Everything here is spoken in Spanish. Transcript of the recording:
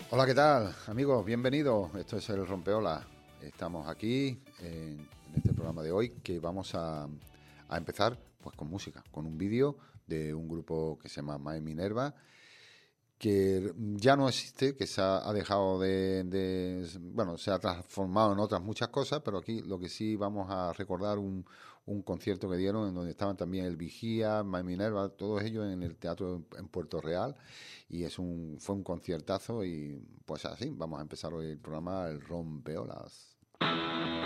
Hola, ¿qué tal, amigos? Bienvenidos. Esto es el Rompeola. Estamos aquí en este programa de hoy que vamos a empezar pues con música, con un vídeo de un grupo que se llama My Minerva, que ya no existe, que ha dejado bueno, se ha transformado en otras muchas cosas, pero aquí lo que sí vamos a recordar un concierto que dieron en donde estaban también el Vigía, My Minerva, todos ellos en el teatro en Puerto Real, y fue un conciertazo y pues así, vamos a empezar hoy el programa El Rompeolas.